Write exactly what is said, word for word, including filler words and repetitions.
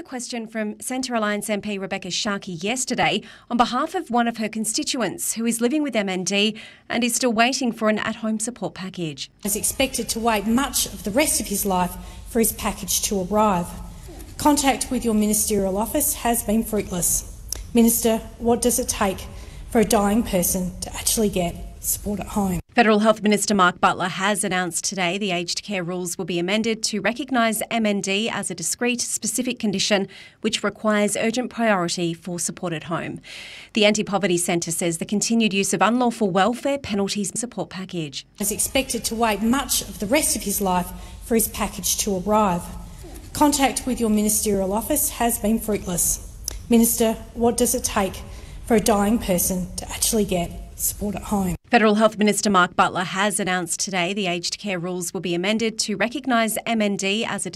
a question from Centre Alliance M P Rebecca Sharkey yesterday on behalf of one of her constituents who is living with M N D and is still waiting for an at-home support package. Is expected to wait much of the rest of his life for his package to arrive. Contact with your ministerial office has been fruitless. Minister, what does it take for a dying person to actually get support at home? Federal Health Minister Mark Butler has announced today the aged care rules will be amended to recognise M N D as a discrete, specific condition which requires urgent priority for support at home. The Anti-Poverty Centre says the continued use of unlawful welfare penalties support package. Is expected to wait much of the rest of his life for his package to arrive. Contact with your ministerial office has been fruitless. Minister, what does it take for a dying person to actually get support at home? Federal Health Minister Mark Butler has announced today the aged care rules will be amended to recognise M N D as a